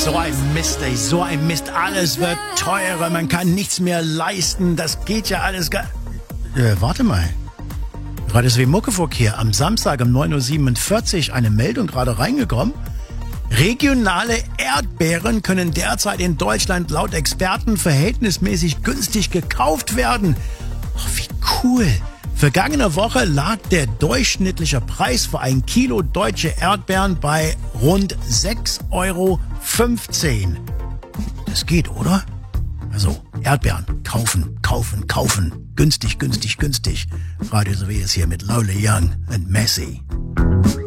So ein Mist, ey, so ein Mist. Alles wird teurer, man kann nichts mehr leisten. Das geht ja alles gar... warte mal. Radio SW Muckeverkehr am Samstag um 9.47 Uhr eine Meldung gerade reingekommen. Regionale Erdbeeren können derzeit in Deutschland laut Experten verhältnismäßig günstig gekauft werden. Oh, wie cool. Vergangene Woche lag der durchschnittliche Preis für ein Kilo deutsche Erdbeeren bei rund 6,15 Euro. Das geht, oder? Also, Erdbeeren. Kaufen, kaufen, kaufen. Günstig, günstig, günstig. Radio SW ist hier mit Lola Young and Messi.